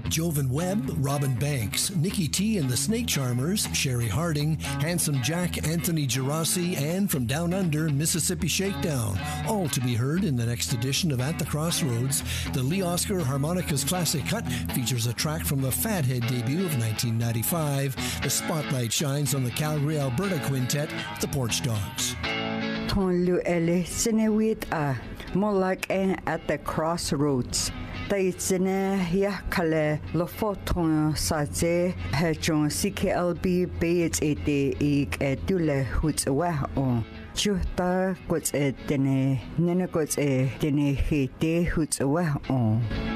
Jovan Webb, Robin Banks, Nikki T and the Snake Charmers, Sherry Harding, Handsome Jack, Anthony Gerasi, and from Down Under, Mississippi Shakedown, all to be heard in the next edition of At the Crossroads. The Lee Oscar Harmonicas Classic Cut features a track from the Fathead debut of 1995. The spotlight shines on the Calgary, Alberta Quintet, the Porch Dogs. Tonlu ele sinewit a molak at the Crossroads. Taitsine ya kale lo foton saze hejon CKLB beit ete ik edule huts wa on. Chuta gots etene nene gots etene hete huts wa on.